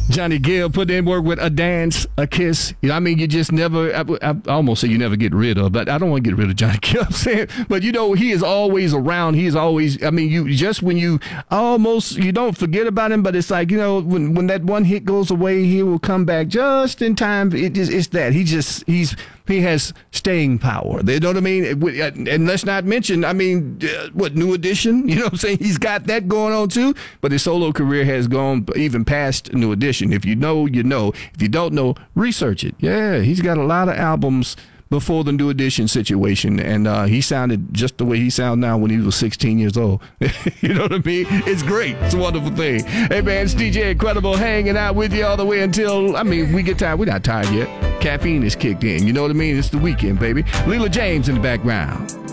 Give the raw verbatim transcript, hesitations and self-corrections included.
Johnny Gill put in work with A Dance, A Kiss. You know, I mean, you just never, I, I, I almost say you never get rid of, but I don't want to get rid of Johnny Gill, I'm saying. But, you know, he is always around. He is always, I mean, you just when you almost, you don't forget about him, but it's like, you know, when, when that one hit goes away, he will come back just in time. It is, it's that. He just, he's, he has staying power. You know what I mean? And let's not mention, I mean, what, New Edition? You know what I'm saying? He's got that going on too, but his solo career has gone even past New Edition. If you know, you know. If you don't know, research it. Yeah, he's got a lot of albums before the New Edition situation, and uh, he sounded just the way he sounds now when he was sixteen years old. You know what I mean? It's great. It's a wonderful thing. Hey, man, it's D J Incredible hanging out with you all the way until, I mean, we get tired. We're not tired yet. Caffeine is kicked in. You know what I mean? It's the weekend, baby. Leela James in the background.